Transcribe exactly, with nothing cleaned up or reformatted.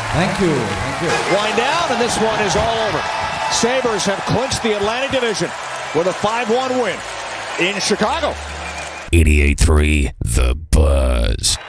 Thank you. Thank you. Wind down, and this one is all over. Sabres have clinched the Atlantic Division with a five one win in Chicago. eighty-eight point three The Buzz.